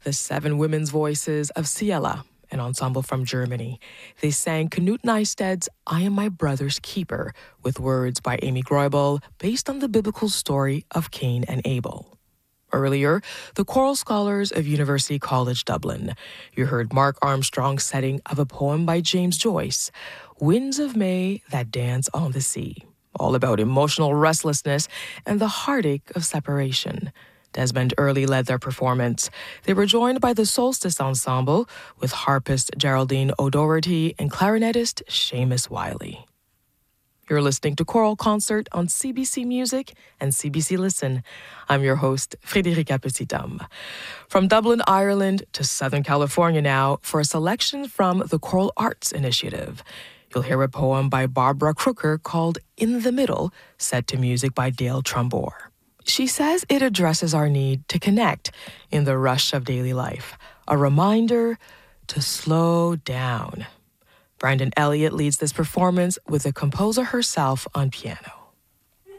the 7 women's voices of Ciela, an ensemble from Germany. They sang Knut Neistedt's I Am My Brother's Keeper, with words by Amy Groibel, based on the biblical story of Cain and Abel. Earlier, the choral scholars of University College Dublin. You heard Mark Armstrong's setting of a poem by James Joyce, Winds of May That Dance on the Sea, all about emotional restlessness and the heartache of separation. Desmond Early led their performance. They were joined by the Solstice Ensemble with harpist Geraldine O'Doherty and clarinetist Seamus Wiley. You're listening to Choral Concert on CBC Music and CBC Listen. I'm your host, Frédérica Petit-Homme. From Dublin, Ireland to Southern California now for a selection from the Choral Arts Initiative. You'll hear a poem by Barbara Crooker called In the Middle, set to music by Dale Trumbore. She says it addresses our need to connect in the rush of daily life, a reminder to slow down. Brandon Elliott leads this performance with the composer herself on piano.